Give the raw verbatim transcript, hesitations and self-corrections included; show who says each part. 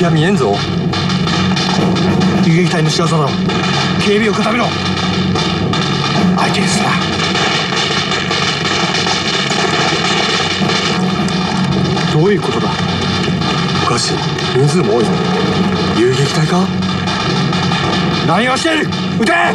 Speaker 1: 敵は見えんぞ。
Speaker 2: 遊撃隊の仕業だろ。警備を固めろ。相手にすな。どういうことだ。
Speaker 1: おかしい、人数も多いぞ。遊撃隊か。
Speaker 2: 何をしている。撃て。